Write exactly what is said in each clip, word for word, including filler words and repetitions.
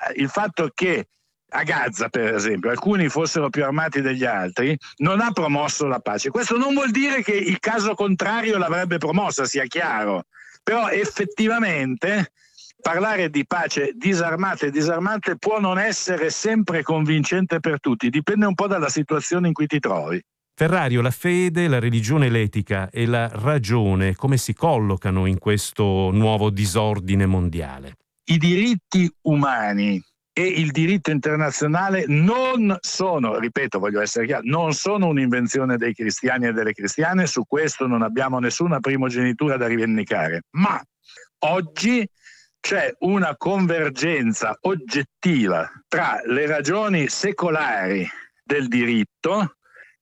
il fatto che a Gaza, per esempio, alcuni fossero più armati degli altri, non ha promosso la pace. Questo non vuol dire che il caso contrario l'avrebbe promossa, sia chiaro, però effettivamente parlare di pace disarmata e disarmante può non essere sempre convincente per tutti, dipende un po' dalla situazione in cui ti trovi. Ferrario, la fede, la religione, l'etica e la ragione come si collocano in questo nuovo disordine mondiale? I diritti umani e il diritto internazionale non sono, ripeto, voglio essere chiaro, non sono un'invenzione dei cristiani e delle cristiane, su questo non abbiamo nessuna primogenitura da rivendicare, ma oggi c'è una convergenza oggettiva tra le ragioni secolari del diritto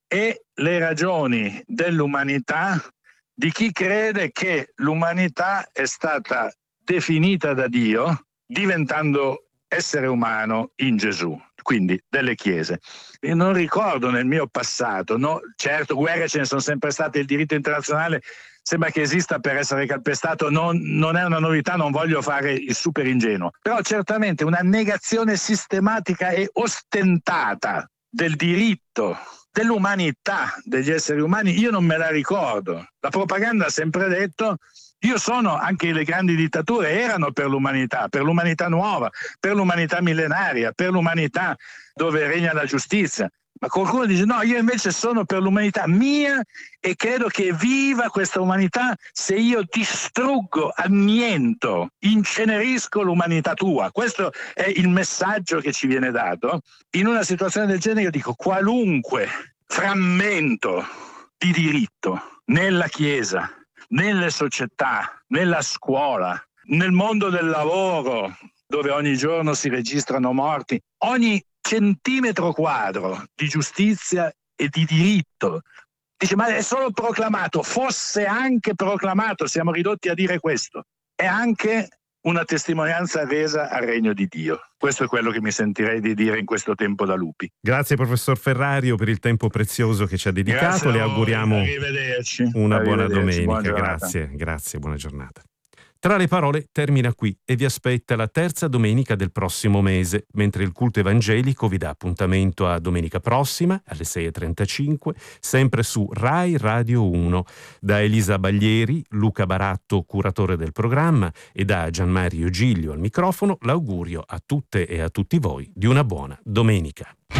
e le ragioni dell'umanità di chi crede che l'umanità è stata definita da Dio diventando essere umano in Gesù, quindi delle chiese. Io non ricordo nel mio passato, no, certo guerre ce ne sono sempre state, il diritto internazionale sembra che esista per essere calpestato, non, non è una novità, non voglio fare il super ingenuo, però certamente una negazione sistematica e ostentata del diritto, dell'umanità degli esseri umani, io non me la ricordo. La propaganda ha sempre detto: io sono, anche le grandi dittature erano per l'umanità, per l'umanità nuova, per l'umanità millenaria, per l'umanità dove regna la giustizia. Ma qualcuno dice: no, io invece sono per l'umanità mia e credo che viva questa umanità se io distruggo, anniento, incenerisco l'umanità tua. Questo è il messaggio che ci viene dato. In una situazione del genere io dico: qualunque frammento di diritto nella Chiesa, nelle società, nella scuola, nel mondo del lavoro, dove ogni giorno si registrano morti, ogni centimetro quadro di giustizia e di diritto, dice: ma è solo proclamato, fosse anche proclamato, siamo ridotti a dire questo, è anche una testimonianza resa al regno di Dio. Questo è quello che mi sentirei di dire in questo tempo da lupi. Grazie professor Ferrario per il tempo prezioso che ci ha dedicato. Le auguriamo Arrivederci. una Arrivederci. buona domenica. Buona grazie, grazie, buona giornata. Tra le parole termina qui e vi aspetta la terza domenica del prossimo mese, mentre il culto evangelico vi dà appuntamento a domenica prossima alle sei e trentacinque, sempre su Rai Radio uno. Da Elisa Baglieri, Luca Baratto, curatore del programma, e da Gianmario Giglio al microfono, l'augurio a tutte e a tutti voi di una buona domenica.